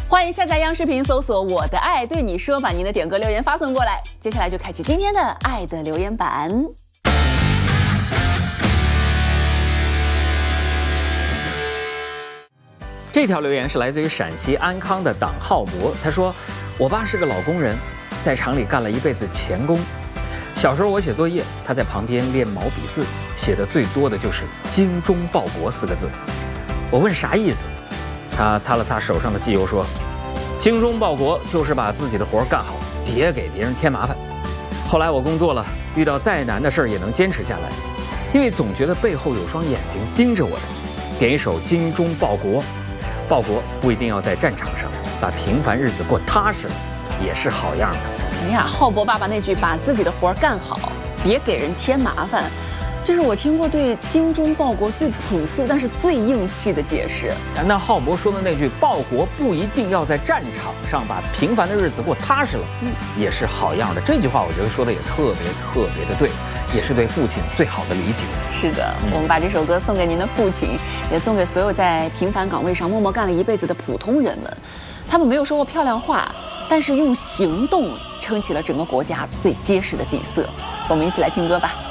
欢迎下载央视频，搜索我的爱对你说，把您的点歌留言发送过来。接下来就开启今天的爱的留言板。 这条留言是来自于陕西安康的党浩博，他说：“我爸是个老工人，在厂里干了一辈子钳工。小时候我写作业，他在旁边练毛笔字，写的最多的就是‘精忠报国’4个字。我问啥意思，他擦了擦手上的机油说：‘精忠报国就是把自己的活干好，别给别人添麻烦。’后来我工作了，遇到再难的事儿也能坚持下来，因为总觉得背后有双眼睛盯着我的。点一首《精忠报国》。”报国不一定要在战场上，把平凡日子过踏实了，也是好样的。 哎呀，浩博爸爸那句“把自己的活干好，别给人添麻烦”，这是我听过对精忠报国最朴素但是最硬气的解释。 那浩博说的那句“报国不一定要在战场上，把平凡的日子过踏实了，也是好样的”，这句话我觉得说的也特别的对。也是对父亲最好的理解。 是的，我们把这首歌送给您的父亲，也送给所有在平凡岗位上默默干了一辈子的普通人们。他们没有说过漂亮话，但是用行动撑起了整个国家最结实的底色。我们一起来听歌吧。